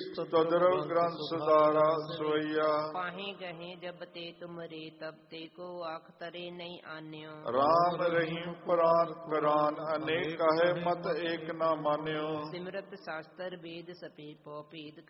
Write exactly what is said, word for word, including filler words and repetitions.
तुदरव ग्रंथ सुधारा सोइया। पाहे गहे जब ते तुमरे तब ते को आख तरे नहीं आन्यो। राम रहीम पुराण कुरान अनेक कहे मत एक न मान्यो। सिमरत शास्त्र वेद सपे पौ भेद